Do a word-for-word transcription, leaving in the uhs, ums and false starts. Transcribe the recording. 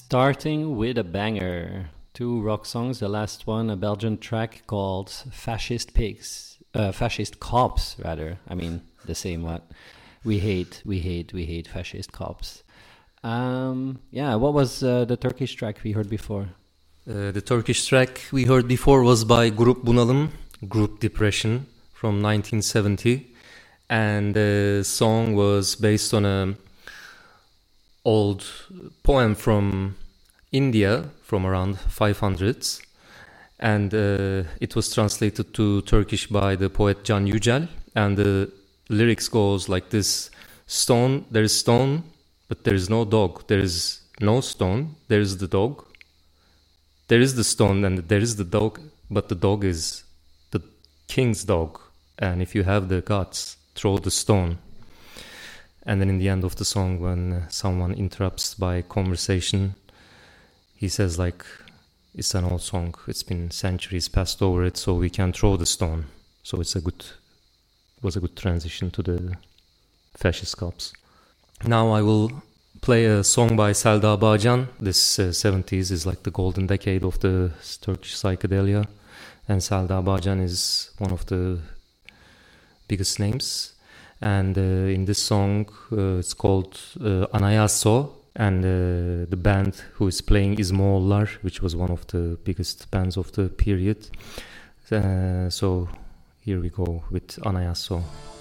Starting with a banger. Two rock songs. The last one, a Belgian track called Fascist Pigs. Uh, fascist Cops, rather. I mean, the same what. We hate, we hate, we hate fascist cops. Um, yeah, what was uh, the Turkish track we heard before? Uh, the Turkish track we heard before was by Grup Bunalım, Group Depression, from nineteen seventy. And the song was based on a old poem from India from around five hundreds, and uh, it was translated to Turkish by the poet Can Yücel, and the lyrics goes like this: stone, there is stone, but there is no dog. There is no stone, there is the dog. There is the stone and there is the dog, but the dog is the king's dog, and if you have the guts, throw the stone. And then in the end of the song, when someone interrupts by conversation, he says like, it's an old song, it's been centuries passed over it, so we can throw the stone. So it's a good, was a good transition to the fascist cops. Now I will play a song by Selda Bağcan. This uh, seventies is like the golden decade of the Turkish psychedelia, and Selda Bağcan is one of the biggest names. And uh, in this song, uh, it's called uh, Anayaso, and uh, the band who is playing is Moğollar, which was one of the biggest bands of the period. Uh, so here we go with Anayaso.